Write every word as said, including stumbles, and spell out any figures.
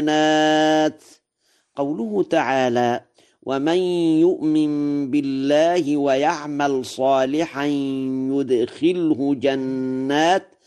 جنات. قوله تعالى: ومن يؤمن بالله ويعمل صالحا يدخله جنات